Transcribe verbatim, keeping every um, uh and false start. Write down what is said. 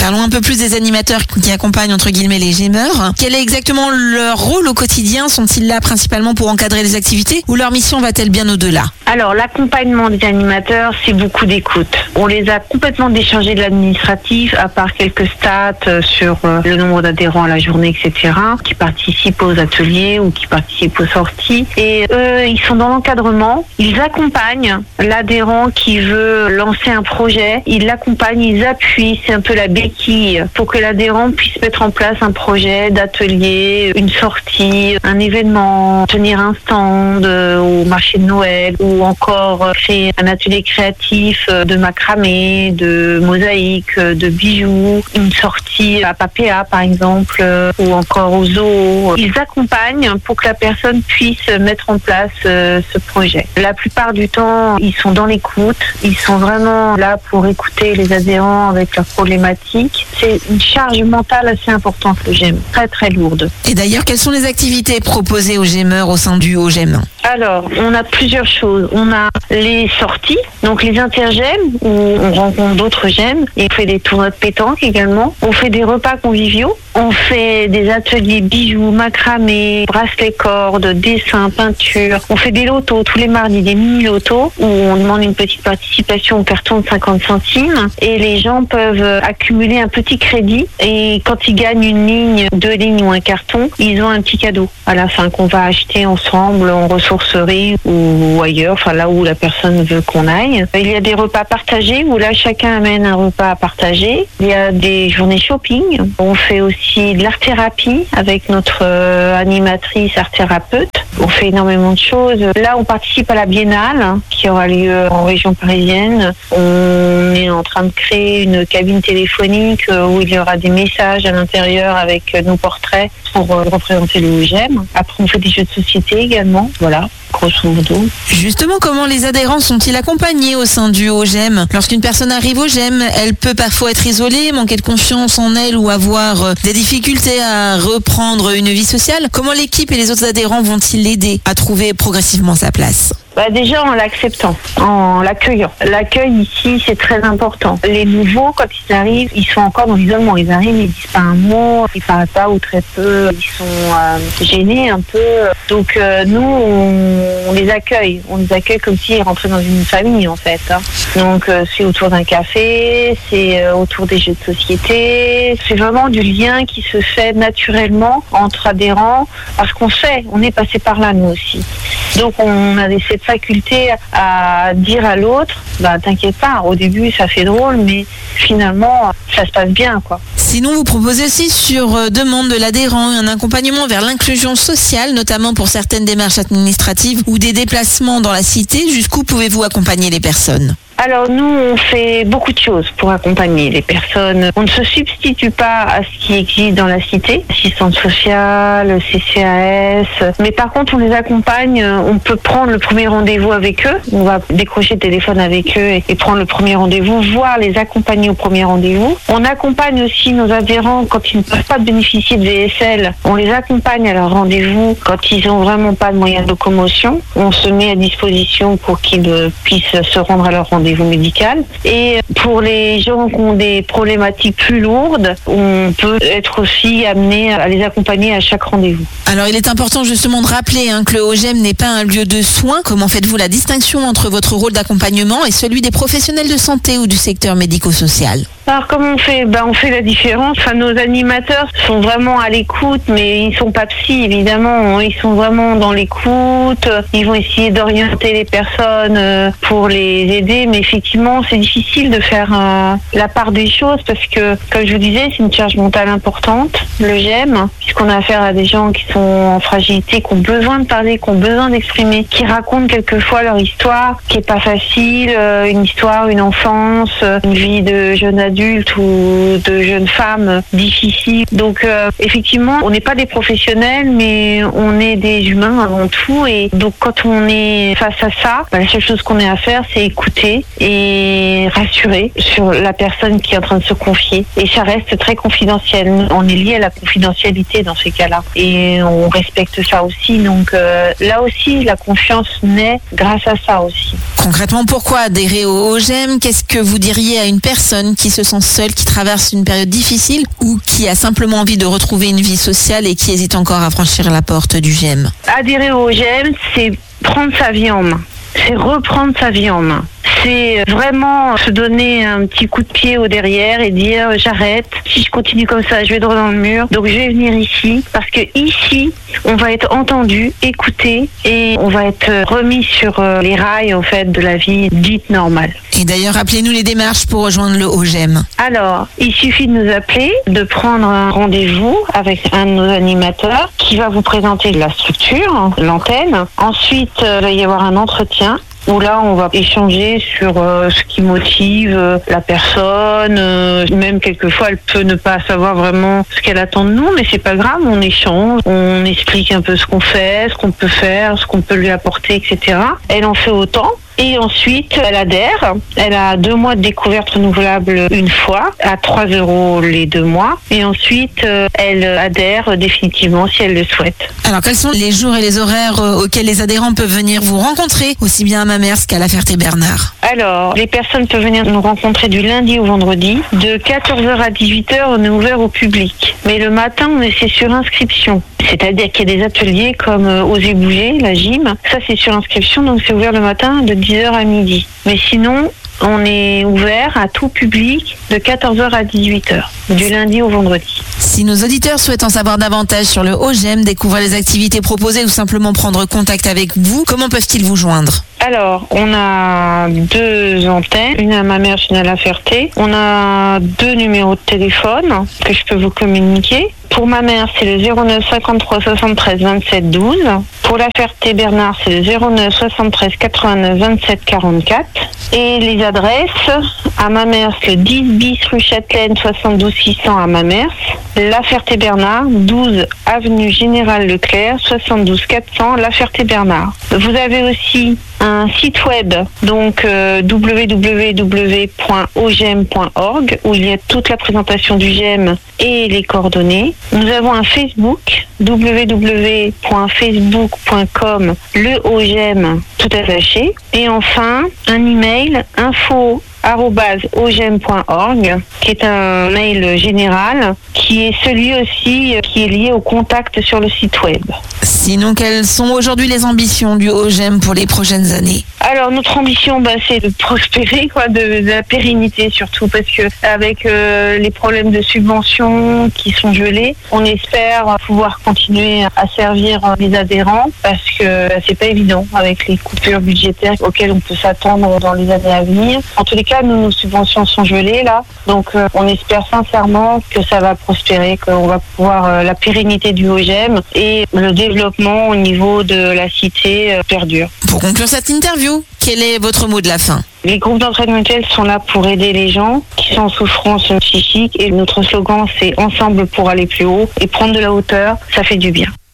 Parlons un peu plus des animateurs qui accompagnent entre guillemets les Gemeurs. Quel est exactement leur rôle au quotidien? Sont-ils là principalement pour encadrer les activités ou leur mission va-t-elle bien au-delà? Alors, l'accompagnement des animateurs, c'est beaucoup d'écoute. On les a complètement déchargés de l'administratif, à part quelques stats sur le nombre d'adhérents à la journée, et cetera, qui participent aux ateliers ou qui participent aux sorties. Et eux, ils sont dans l'encadrement. Ils accompagnent l'adhérent qui veut lancer un projet. Ils l'accompagnent, ils appuient. C'est un peu la béquille pour que l'adhérent puisse mettre en place un projet d'atelier, une sortie, un événement, tenir un stand au marché de Noël ou encore créer un atelier créatif de macramé, de mosaïque, de bijoux, une sortie à Papéa par exemple, ou encore au zoo. Ils accompagnent pour que la personne puisse mettre en place ce projet. La plupart du temps, ils sont dans l'écoute, ils sont vraiment là pour écouter les adhérents avec leurs problématiques. C'est une charge mentale assez importante, le G E M, très très lourde. Et d'ailleurs, quelles sont les activités proposées aux Gemeurs au sein du O G E M? Alors, on a plusieurs choses. On a les sorties, donc les intergèmes, où on rencontre d'autres gemmes, et on fait des tournois de pétanque également. On fait des repas conviviaux. On fait des ateliers bijoux, macramé, bracelets cordes, dessin, peinture. On fait des lotos tous les mardis, des mini-lotos, où on demande une petite participation au carton de cinquante centimes. Et les gens peuvent accumuler un petit crédit. Et quand ils gagnent une ligne, deux lignes ou un carton, ils ont un petit cadeau à la fin qu'on va acheter ensemble en ressourcerie ou ailleurs, enfin là où la personne veut qu'on aille. Il y a des repas partagés où là chacun amène un repas à partager. Il y a des journées shopping. On fait aussi de l'art-thérapie avec notre euh, animatrice art-thérapeute. On fait énormément de choses. Là, on participe à la Biennale hein, qui aura lieu en région parisienne. On est en train de créer une cabine téléphonique euh, où il y aura des messages à l'intérieur avec euh, nos portraits pour euh, représenter le O G E M. Après, on fait des jeux de société également. Voilà. Grosso modo. Justement, comment les adhérents sont-ils accompagnés au sein du O G E M? Lorsqu'une personne arrive au G E M, elle peut parfois être isolée, manquer de confiance en elle ou avoir des difficultés à reprendre une vie sociale. Comment l'équipe et les autres adhérents vont-ils l'aider à trouver progressivement sa place? Bah déjà en l'acceptant, en l'accueillant. L'accueil ici, c'est très important. Les nouveaux, quand ils arrivent, ils sont encore dans l'isolement. Ils arrivent, ils disent pas un mot, ils parlent pas ou très peu. Ils sont euh, gênés un peu. Donc euh, nous, on, on les accueille. On les accueille comme s'ils rentraient dans une famille en fait. Hein. Donc euh, c'est autour d'un café, c'est euh, autour des jeux de société. C'est vraiment du lien qui se fait naturellement entre adhérents parce qu'on sait, on est passé par là nous aussi. Donc on a cette faculté à dire à l'autre, bah t'inquiète pas, au début ça fait drôle, mais finalement ça se passe bien quoi. Sinon, vous proposez aussi sur demande de l'adhérent un accompagnement vers l'inclusion sociale, notamment pour certaines démarches administratives ou des déplacements dans la cité. Jusqu'où pouvez-vous accompagner les personnes ? Alors nous, on fait beaucoup de choses pour accompagner les personnes. On ne se substitue pas à ce qui existe dans la cité, assistante sociale, C C A S, mais par contre on les accompagne, on peut prendre le premier rendez-vous avec eux, on va décrocher le téléphone avec eux et prendre le premier rendez-vous, voire les accompagner au premier rendez-vous. On accompagne aussi nos adhérents quand ils ne peuvent pas bénéficier de V S L, on les accompagne à leur rendez-vous quand ils n'ont vraiment pas de moyens de locomotion. On se met à disposition pour qu'ils puissent se rendre à leur rendez-vous médical. Et pour les gens qui ont des problématiques plus lourdes, on peut être aussi amené à les accompagner à chaque rendez-vous. Alors il est important justement de rappeler hein, que le O G E M n'est pas un lieu de soins. Comment faites-vous la distinction entre votre rôle d'accompagnement et celui des professionnels de santé ou du secteur médico-social ? Alors comment on fait ? Ben, on fait la différence. Enfin, nos animateurs sont vraiment à l'écoute, mais ils sont pas psy évidemment. Ils sont vraiment dans l'écoute. Ils vont essayer d'orienter les personnes pour les aider, mais effectivement c'est difficile de faire euh, la part des choses parce que, comme je vous disais, c'est une charge mentale importante, le G E M, puisqu'on a affaire à des gens qui sont en fragilité, qui ont besoin de parler, qui ont besoin d'exprimer, qui racontent quelquefois leur histoire, qui est pas facile, euh, une histoire, une enfance, une vie de jeune adulte ou de jeune femme difficile. Donc euh, effectivement, on n'est pas des professionnels, mais on est des humains avant tout. Et donc quand on est face à ça, bah, la seule chose qu'on a à faire, c'est écouter et rassurer sur la personne qui est en train de se confier. Et ça reste très confidentiel. On est lié à la confidentialité dans ces cas-là. Et on respecte ça aussi. Donc euh, là aussi, la confiance naît grâce à ça aussi. Concrètement, pourquoi adhérer au O G E M ? Qu'est-ce que vous diriez à une personne qui se sent seul, qui traverse une période difficile ou qui a simplement envie de retrouver une vie sociale et qui hésite encore à franchir la porte du G E M? Adhérer au G E M, c'est prendre sa vie en main. C'est reprendre sa vie en main. C'est vraiment se donner un petit coup de pied au derrière et dire j'arrête. Si je continue comme ça, je vais droit dans le mur. Donc je vais venir ici parce que ici, on va être entendu, écouté et on va être remis sur les rails en fait de la vie dite normale. Et d'ailleurs, rappelez-nous les démarches pour rejoindre le O G E M. Alors, il suffit de nous appeler, de prendre un rendez-vous avec un de nos animateurs qui va vous présenter la structure, l'antenne. Ensuite, il va y avoir un entretien où là, on va échanger sur euh, ce qui motive euh, la personne. Euh, même quelquefois, elle peut ne pas savoir vraiment ce qu'elle attend de nous, mais c'est pas grave, on échange, on explique un peu ce qu'on fait, ce qu'on peut faire, ce qu'on peut lui apporter, et cetera. Elle en fait autant. Et ensuite, elle adhère. Elle a deux mois de découverte renouvelable une fois, à trois euros les deux mois. Et ensuite, euh, elle adhère définitivement si elle le souhaite. Alors, quels sont les jours et les horaires euh, auxquels les adhérents peuvent venir vous rencontrer, aussi bien à Mamers qu'à La Ferté-Bernard? Alors, les personnes peuvent venir nous rencontrer du lundi au vendredi. De quatorze heures à dix-huit heures, on est ouvert au public. Mais le matin, c'est sur inscription. C'est-à-dire qu'il y a des ateliers comme euh, Oser bouger, la gym. Ça, c'est sur inscription, donc c'est ouvert le matin de dix heures à midi. Mais sinon, on est ouvert à tout public de quatorze heures à dix-huit heures, du lundi au vendredi. Si nos auditeurs souhaitent en savoir davantage sur le O G E M, découvrir les activités proposées ou simplement prendre contact avec vous, comment peuvent-ils vous joindre? Alors, on a deux antennes, une à Mamers, une à La Ferté. On a deux numéros de téléphone que je peux vous communiquer. Pour Mamers, c'est le zéro neuf cinquante-trois soixante-treize vingt-sept douze. Pour La Ferté-Bernard, c'est le zéro neuf soixante-treize quatre-vingt-neuf vingt-sept quarante-quatre. Et les adresses, à Mamers, le dix bis rue Châtelaine, soixante-douze six cents à Mamers. La Ferté-Bernard, douze avenue Général Leclerc, soixante-douze quatre cents, La Ferté-Bernard. Vous avez aussi un site web, donc euh, w w w point o g e m point org, où il y a toute la présentation du G E M et les coordonnées. Nous avons un Facebook, w w w point facebook point com, le O G E M tout attaché. Et enfin, un email, info arobase o g e m point org, qui est un mail général, qui est celui aussi qui est lié au contact sur le site web. Sinon, quelles sont aujourd'hui les ambitions du O G E M pour les prochaines années? Alors, notre ambition, bah, c'est de prospérer, quoi, de, de la pérennité surtout, parce que avec euh, les problèmes de subventions qui sont gelés, on espère pouvoir continuer à servir les adhérents, parce que bah, c'est pas évident avec les coupures budgétaires auxquelles on peut s'attendre dans les années à venir. En tous les cas, nous, nos subventions sont gelées là, donc euh, on espère sincèrement que ça va prospérer, qu'on va pouvoir euh, la pérennité du O G E M et le développement au niveau de la cité euh, perdure. Pour conclure cette interview, quel est votre mot de la fin? Les groupes d'entraide mutuelle sont là pour aider les gens qui sont en souffrance psychique et notre slogan c'est ensemble pour aller plus haut et prendre de la hauteur, ça fait du bien.